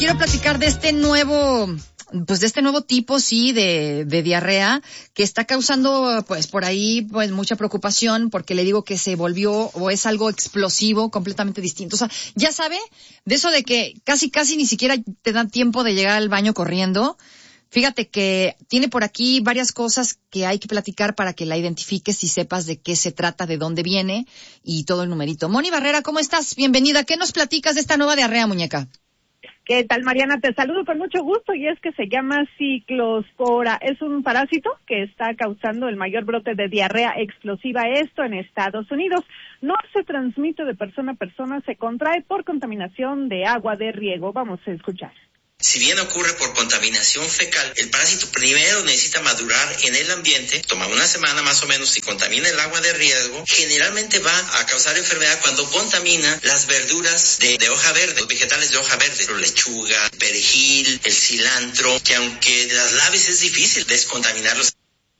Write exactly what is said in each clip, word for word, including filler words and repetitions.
Quiero platicar de este nuevo, pues de este nuevo tipo, sí, de, de diarrea que está causando, pues por ahí, pues mucha preocupación porque le digo que se volvió o es algo explosivo, completamente distinto. O sea, ya sabe, de eso de que casi, casi ni siquiera te da tiempo de llegar al baño corriendo. Fíjate que tiene por aquí varias cosas que hay que platicar para que la identifiques y sepas de qué se trata, de dónde viene y todo el numerito. Moni Barrera, ¿cómo estás? Bienvenida. ¿Qué nos platicas de esta nueva diarrea, muñeca? ¿Qué tal, Mariana? Te saludo con mucho gusto y es que se llama ciclospora. Es un parásito que está causando el mayor brote de diarrea explosiva, esto en Estados Unidos. No se transmite de persona a persona, se contrae por contaminación de agua de riego. Vamos a escuchar. Si bien ocurre por contaminación fecal, el parásito primero necesita madurar en el ambiente, toma una semana más o menos y contamina el agua de riego. Generalmente va a causar enfermedad cuando contamina las verduras de, de hoja verde, los vegetales de hoja verde, la lechuga, el perejil, el cilantro, que aunque las laves es difícil descontaminarlos.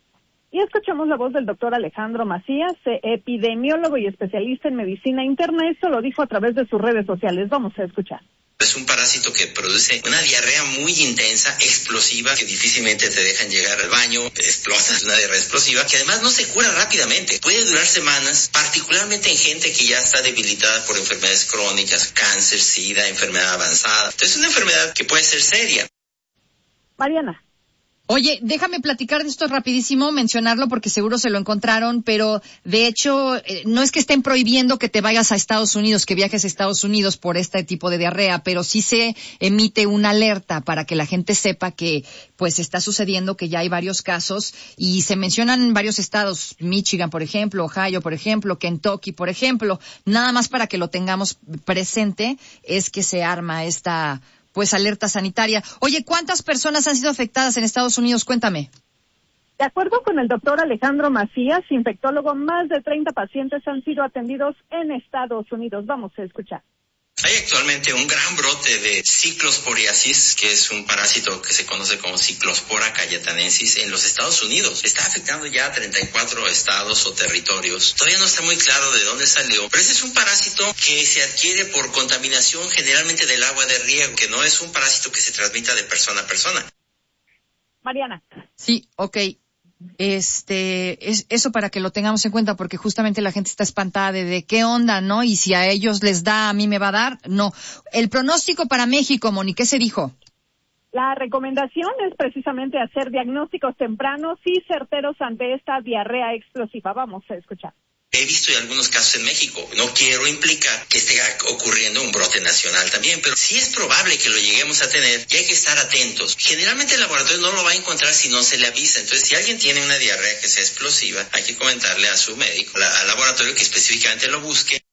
Y escuchamos la voz del doctor Alejandro Macías, epidemiólogo y especialista en medicina interna. Esto lo dijo a través de sus redes sociales. Vamos a escuchar. Es un parásito que produce una diarrea muy intensa, explosiva, que difícilmente te dejan llegar al baño, explotas una diarrea explosiva, que además no se cura rápidamente. Puede durar semanas, particularmente en gente que ya está debilitada por enfermedades crónicas, cáncer, sida, enfermedad avanzada. Entonces es una enfermedad que puede ser seria. Mariana. Oye, déjame platicar de esto rapidísimo, mencionarlo porque seguro se lo encontraron, pero de hecho eh, no es que estén prohibiendo que te vayas a Estados Unidos, que viajes a Estados Unidos por este tipo de diarrea, pero sí se emite una alerta para que la gente sepa que pues está sucediendo, que ya hay varios casos y se mencionan varios estados, Michigan, por ejemplo, Ohio, por ejemplo, Kentucky, por ejemplo, nada más para que lo tengamos presente es que se arma esta pues alerta sanitaria. Oye, ¿cuántas personas han sido afectadas en Estados Unidos? Cuéntame. De acuerdo con el doctor Alejandro Macías, infectólogo, más de treinta pacientes han sido atendidos en Estados Unidos. Vamos a escuchar. Hay actualmente un gran brote de ciclosporiasis, que es un parásito que se conoce como Cyclospora cayetanensis en los Estados Unidos. Está afectando ya a treinta y cuatro estados o territorios. Todavía no está muy claro de dónde salió, pero ese es un parásito que se adquiere por contaminación generalmente del agua de riego, que no es un parásito que se transmita de persona a persona. Mariana. Sí, ok. Este, es eso para que lo tengamos en cuenta, porque justamente la gente está espantada de, de qué onda, ¿no? Y si a ellos les da, a mí me va a dar, no. El pronóstico para México, Moni, ¿qué se dijo? La recomendación es precisamente hacer diagnósticos tempranos y certeros ante esta diarrea explosiva. Vamos a escuchar. He visto algunos casos en México. No quiero implicar que esté ocurriendo un brote nacional también, pero sí es probable que lo lleguemos a tener y hay que estar atentos. Generalmente el laboratorio no lo va a encontrar si no se le avisa. Entonces, si alguien tiene una diarrea que sea explosiva, hay que comentarle a su médico, al laboratorio, que específicamente lo busque.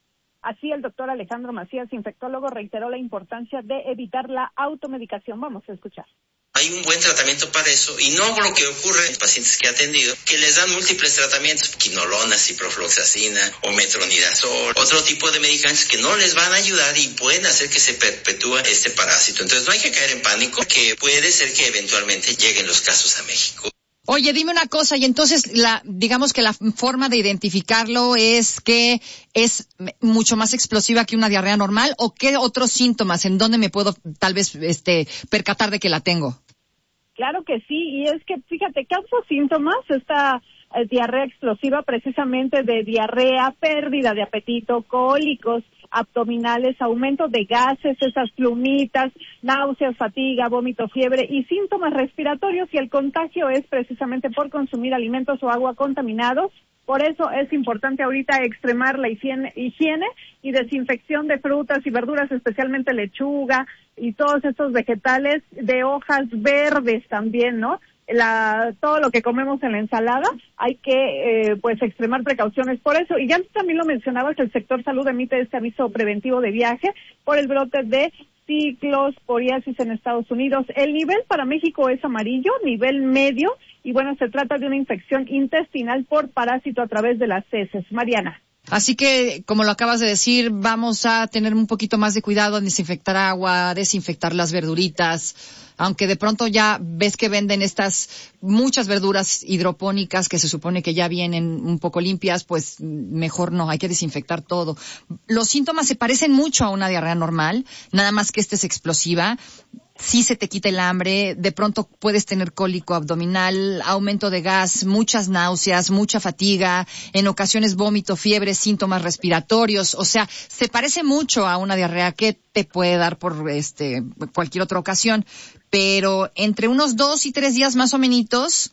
Así, el doctor Alejandro Macías, infectólogo, reiteró la importancia de evitar la automedicación. Vamos a escuchar. Hay un buen tratamiento para eso y no lo que ocurre en pacientes que he atendido, que les dan múltiples tratamientos, quinolona, ciprofloxacina o metronidazol, otro tipo de medicamentos que no les van a ayudar y pueden hacer que se perpetúe este parásito. Entonces no hay que caer en pánico, que puede ser que eventualmente lleguen los casos a México. Oye, dime una cosa, y entonces la, digamos que la forma de identificarlo es que es mucho más explosiva que una diarrea normal, ¿o qué otros síntomas? ¿En dónde me puedo tal vez este percatar de que la tengo? Claro que sí, y es que, fíjate, causa síntomas esta eh, diarrea explosiva precisamente de diarrea, pérdida de apetito, cólicos abdominales, aumento de gases, esas plumitas, náuseas, fatiga, vómito, fiebre y síntomas respiratorios, y el contagio es precisamente por consumir alimentos o agua contaminados. Por eso es importante ahorita extremar la higiene, higiene y desinfección de frutas y verduras, especialmente lechuga y todos estos vegetales de hojas verdes también, ¿no? La, todo lo que comemos en la ensalada, hay que eh, pues extremar precauciones por eso. Y ya también lo mencionabas, el sector salud emite este aviso preventivo de viaje por el brote de ciclosporiasis en Estados Unidos. El nivel para México es amarillo, nivel medio, y bueno, se trata de una infección intestinal por parásito a través de las heces. Mariana. Así que, como lo acabas de decir, vamos a tener un poquito más de cuidado en desinfectar agua, desinfectar las verduritas, aunque de pronto ya ves que venden estas muchas verduras hidropónicas que se supone que ya vienen un poco limpias, pues mejor no, hay que desinfectar todo. Los síntomas se parecen mucho a una diarrea normal, nada más que esta es explosiva. Sí se te quita el hambre, de pronto puedes tener cólico abdominal, aumento de gas, muchas náuseas, mucha fatiga, en ocasiones vómito, fiebre, síntomas respiratorios, o sea, se parece mucho a una diarrea que te puede dar por este cualquier otra ocasión, pero entre unos dos y tres días más o menos,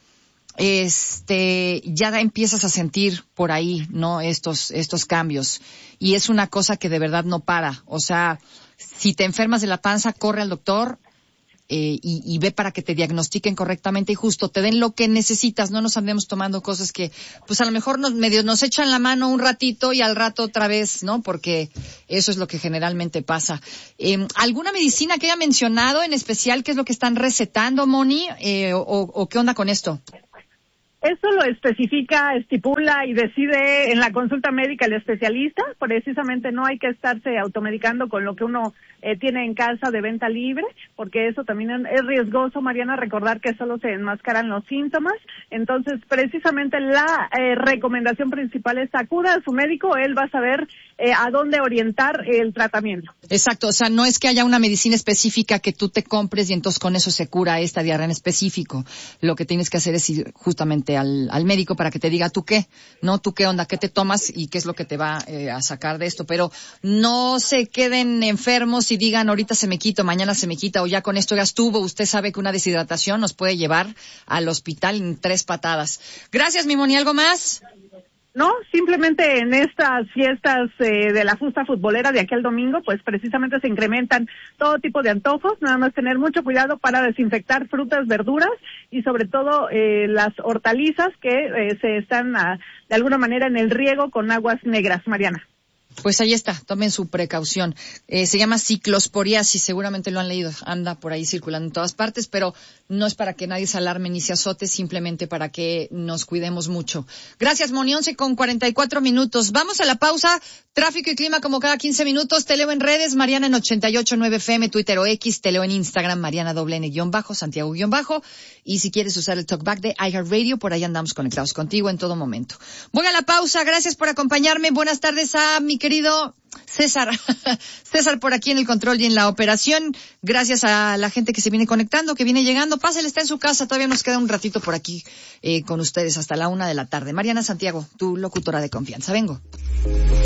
este, ya empiezas a sentir por ahí, ¿no? Estos, estos cambios. Y es una cosa que de verdad no para, o sea, si te enfermas de la panza, corre al doctor, Eh, y, y ve para que te diagnostiquen correctamente y justo te den lo que necesitas, no nos andemos tomando cosas que, pues a lo mejor nos medio nos echan la mano un ratito y al rato otra vez, ¿no? Porque eso es lo que generalmente pasa. Eh, ¿Alguna medicina que haya mencionado en especial? ¿Qué es lo que están recetando, Moni? Eh, o, o qué onda con esto? Eso lo especifica, estipula y decide en la consulta médica el especialista. Precisamente no hay que estarse automedicando con lo que uno eh, tiene en casa de venta libre, porque eso también es riesgoso, Mariana, recordar que solo se enmascaran los síntomas. Entonces, precisamente la eh, recomendación principal es acuda a su médico, él va a saber eh, a dónde orientar el tratamiento. Exacto, o sea, no es que haya una medicina específica que tú te compres y entonces con eso se cura esta diarrea en específico. Lo que tienes que hacer es ir justamente al, al médico para que te diga tú qué, ¿no? Tú qué onda, qué te tomas y qué es lo que te va eh, a sacar de esto. Pero no se queden enfermos y digan ahorita se me quita, mañana se me quita o ya con esto ya estuvo. Usted sabe que una deshidratación nos puede llevar al hospital en tres patadas. Gracias, mi Moni, ¿algo más? No, simplemente en estas fiestas eh, de la justa futbolera de aquí al domingo, pues precisamente se incrementan todo tipo de antojos, nada más tener mucho cuidado para desinfectar frutas, verduras y sobre todo eh, las hortalizas que eh, se están a, de alguna manera en el riego con aguas negras, Mariana. Pues ahí está, tomen su precaución. Eh, se llama ciclosporiasis, seguramente lo han leído, anda por ahí circulando en todas partes, pero no es para que nadie se alarme ni se azote, simplemente para que nos cuidemos mucho. Gracias, Moni, once con cuarenta y cuatro minutos. Vamos a la pausa, tráfico y clima como cada quince minutos, te leo en redes, Mariana en ochenta y ocho punto nueve F M, Twitter o X, te leo en Instagram, Mariana doble N guión bajo, Santiago guión bajo, y si quieres usar el talkback de iHeartRadio, por ahí andamos conectados contigo en todo momento. Voy a la pausa, gracias por acompañarme, buenas tardes a mi querido César, César por aquí en el control y en la operación, gracias a la gente que se viene conectando, que viene llegando, pásale, está en su casa, todavía nos queda un ratito por aquí eh, con ustedes hasta la una de la tarde. Mariana Santiago, tu locutora de confianza, vengo.